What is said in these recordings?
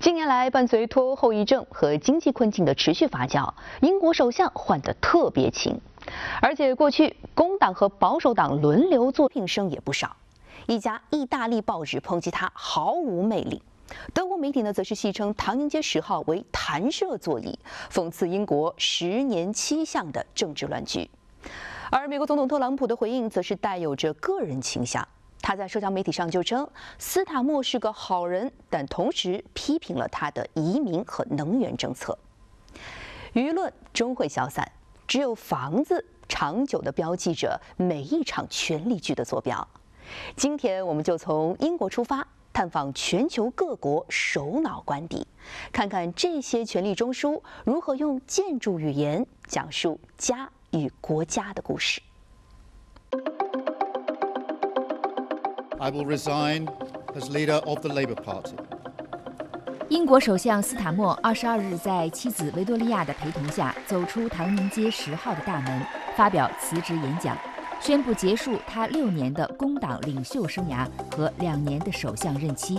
近年来，伴随脱欧后遗症和经济困境的持续发酵，英国首相换得特别勤，而且过去工党和保守党轮流做聘生也不少。一家意大利报纸抨击他毫无魅力，德国媒体呢则是戏称唐宁街10号为弹射座椅，讽刺英国10年7项的政治乱局。而美国总统特朗普的回应则是带有着个人倾向。他在社交媒体上就称斯塔默是个好人，但同时批评了他的移民和能源政策。舆论终会消散，只有房子长久地标记着每一场权力剧的坐标。今天我们就从英国出发，探访全球各国首脑官邸，看看这些权力中枢如何用建筑语言讲述家与国家的故事。 I will resign as leader of the Labour Party. 英国首相斯塔默22日在妻子维多利亚的陪同下走出唐宁街10号的大门，发表辞职演讲，宣布结束他6年的工党领袖生涯和2年的首相任期。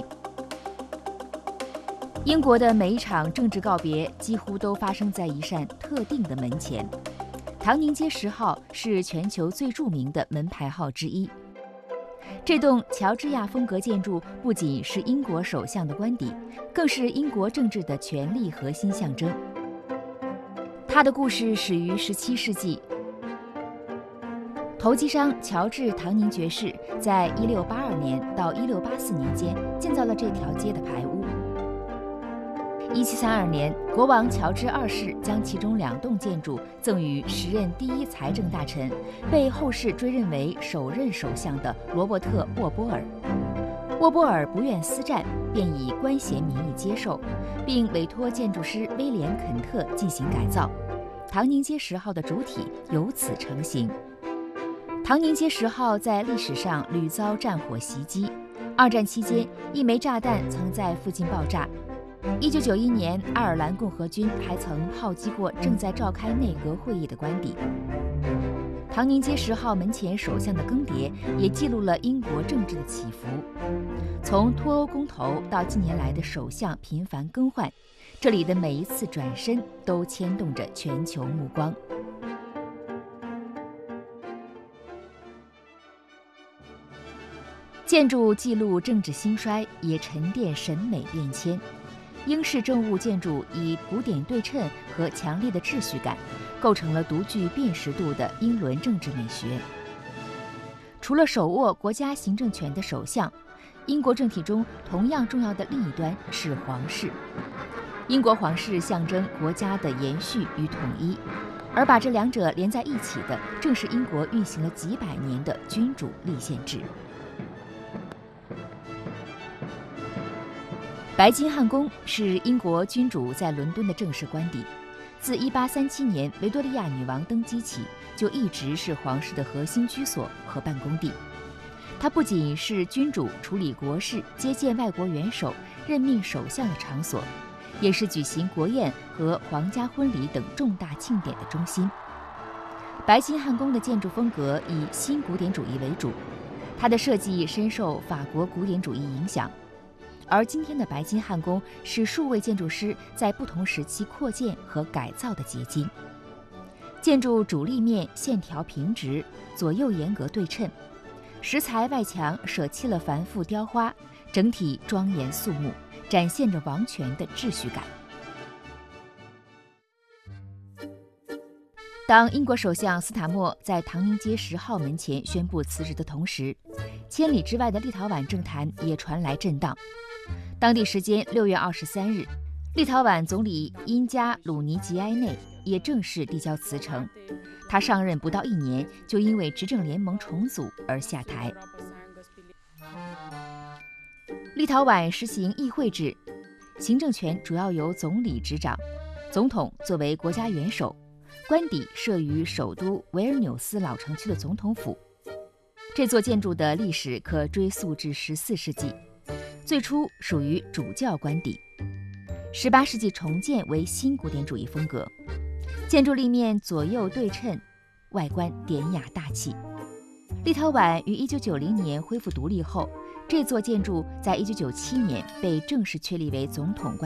英国的每一场政治告别几乎都发生在一扇特定的门前。唐宁街10号是全球最著名的门牌号之一。这栋乔治亚风格建筑不仅是英国首相的官邸，更是英国政治的权力核心象征。它的故事始于17世纪，投机商乔治·唐宁爵士在1682年到1684年间建造了这条街的排屋。1732年，国王乔治2世将其中2栋建筑赠予时任第一财政大臣、被后世追认为首任首相的罗伯特·沃波尔。沃波尔不愿私占，便以官衔名义接受，并委托建筑师威廉·肯特进行改造。唐宁街10号的主体由此成型。唐宁街10号在历史上屡遭战火袭击，二战期间，一枚炸弹曾在附近爆炸。1991年，爱尔兰共和军还曾炮击过正在召开内阁会议的官邸。唐宁街10号门前首相的更迭，也记录了英国政治的起伏。从脱欧公投到近年来的首相频繁更换，这里的每一次转身都牵动着全球目光。建筑记录政治兴衰，也沉淀审美变迁。英式政务建筑以古典对称和强烈的秩序感，构成了独具辨识度的英伦政治美学。除了手握国家行政权的首相，英国政体中同样重要的另一端是皇室。英国皇室象征国家的延续与统一，而把这两者连在一起的，正是英国运行了几百年的君主立宪制。白金汉宫是英国君主在伦敦的正式官邸，自1837年维多利亚女王登基起，就一直是皇室的核心居所和办公地。它不仅是君主处理国事、接见外国元首、任命首相的场所，也是举行国宴和皇家婚礼等重大庆典的中心。白金汉宫的建筑风格以新古典主义为主，它的设计深受法国古典主义影响。而今天的白金汉宫是数位建筑师在不同时期扩建和改造的结晶。建筑主立面线条平直，左右严格对称，石材外墙舍弃了繁复雕花，整体庄严肃穆，展现着王权的秩序感。当英国首相斯塔默在唐宁街10号门前宣布辞职的同时，千里之外的立陶宛政坛也传来震荡。当地时间6月23日，立陶宛总理因加鲁尼吉埃内也正式递交辞呈。他上任不到1年，就因为执政联盟重组而下台。立陶宛实行议会制，行政权主要由总理执掌，总统作为国家元首。官邸设于首都维尔纽斯老城区的总统府。这座建筑的历史可追溯至14世纪，最初属于主教官邸，18世纪重建为新古典主义风格，建筑立面左右对称，外观典雅大气。立陶宛于1990年恢复独立后，这座建筑在1997年被正式确立为总统官